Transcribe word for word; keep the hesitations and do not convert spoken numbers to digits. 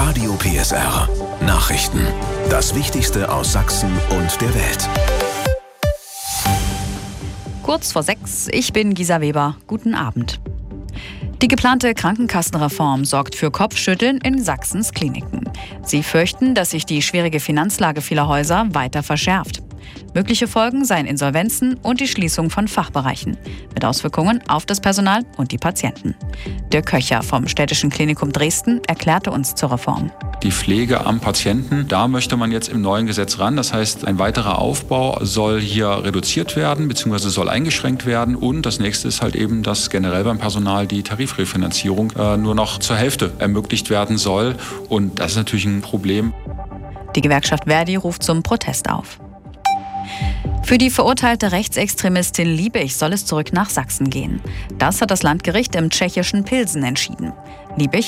Radio P S R. Nachrichten. Das Wichtigste aus Sachsen und der Welt. Kurz vor sechs, ich bin Gisa Weber. Guten Abend. Die geplante Krankenkassenreform sorgt für Kopfschütteln in Sachsens Kliniken. Sie fürchten, dass sich die schwierige Finanzlage vieler Häuser weiter verschärft. Mögliche Folgen seien Insolvenzen und die Schließung von Fachbereichen, mit Auswirkungen auf das Personal und die Patienten. Dirk Köcher vom Städtischen Klinikum Dresden erklärte uns zur Reform. Die Pflege am Patienten, da möchte man jetzt im neuen Gesetz ran. Das heißt, ein weiterer Aufbau soll hier reduziert werden bzw. soll eingeschränkt werden. Und das nächste ist halt eben, dass generell beim Personal die Tarifrefinanzierung äh, nur noch zur Hälfte ermöglicht werden soll. Und das ist natürlich ein Problem. Die Gewerkschaft Verdi ruft zum Protest auf. Für die verurteilte Rechtsextremistin Liebig soll es zurück nach Sachsen gehen. Das hat das Landgericht im tschechischen Pilsen entschieden. Liebig